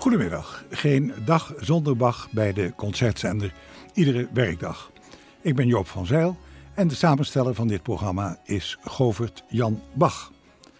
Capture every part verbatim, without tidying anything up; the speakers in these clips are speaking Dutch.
Goedemiddag. Geen dag zonder Bach bij de Concertzender. Iedere werkdag. Ik ben Joop van Zijl en de samensteller van dit programma is Govert Jan Bach.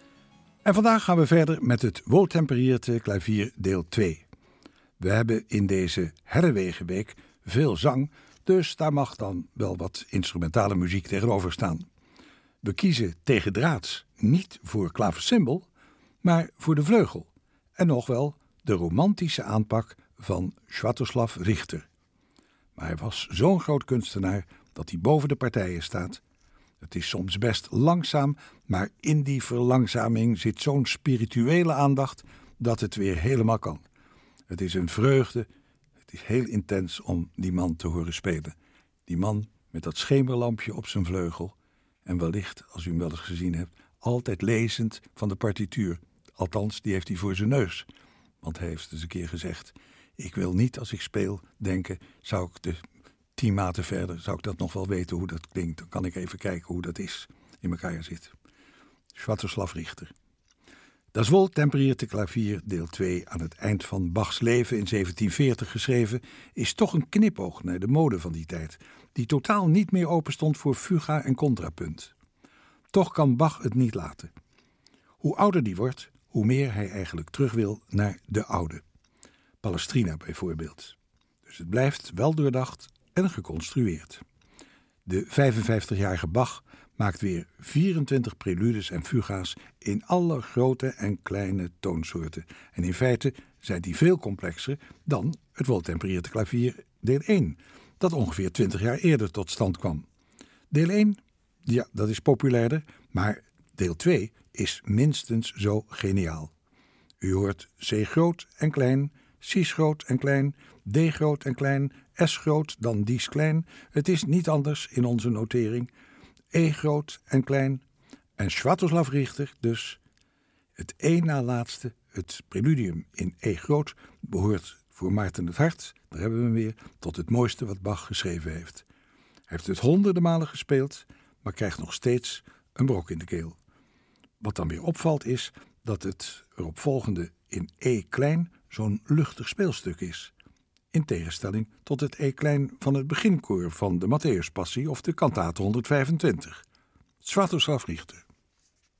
En vandaag gaan we verder met het Wohltemperierten klavier deel twee. We hebben in deze Herrewegenweek veel zang, dus daar mag dan wel wat instrumentale muziek tegenover staan. We kiezen tegendraads niet voor klaversymbol, maar voor de vleugel. En nog wel de romantische aanpak van Swiatoslav Richter. Maar hij was zo'n groot kunstenaar dat hij boven de partijen staat. Het is soms best langzaam, maar in die verlangzaming zit zo'n spirituele aandacht dat het weer helemaal kan. Het is een vreugde, het is heel intens om die man te horen spelen. Die man met dat schemerlampje op zijn vleugel en wellicht, als u hem wel eens gezien hebt, altijd lezend van de partituur. Althans, die heeft hij voor zijn neus. Want hij heeft eens een keer gezegd, ik wil niet als ik speel denken, zou ik de tien maten verder, zou ik dat nog wel weten hoe dat klinkt. Dan kan ik even kijken hoe dat is, in elkaar zit. Swiatoslav Richter. Das Wohltemperierten klavier deel twee aan het eind van Bachs leven in zeventien veertig geschreven, is toch een knipoog naar de mode van die tijd, die totaal niet meer open stond voor fuga en contrapunt. Toch kan Bach het niet laten. Hoe ouder die wordt, hoe meer hij eigenlijk terug wil naar de oude. Palestrina bijvoorbeeld. Dus het blijft wel doordacht en geconstrueerd. De vijfenvijftigjarige Bach maakt weer vierentwintig preludes en fuga's in alle grote en kleine toonsoorten. En in feite zijn die veel complexer dan het Wohltemperierten klavier deel één, dat ongeveer twintig jaar eerder tot stand kwam. Deel één, ja, dat is populairder, maar deel twee is minstens zo geniaal. U hoort C groot en klein, Cis groot en klein, D groot en klein, S groot, dan Dies klein. Het is niet anders in onze notering. E groot en klein en Swiatoslav Richter dus. Het één na laatste, het preludium in E groot, behoort voor Maarten het Hart, daar hebben we hem weer, tot het mooiste wat Bach geschreven heeft. Hij heeft het honderden malen gespeeld, maar krijgt nog steeds een brok in de keel. Wat dan weer opvalt is dat het eropvolgende in E klein zo'n luchtig speelstuk is. In tegenstelling tot het E klein van het beginkoor van de Matthäuspassie of de kantate honderdvijfentwintig. Swiatoslav Richter.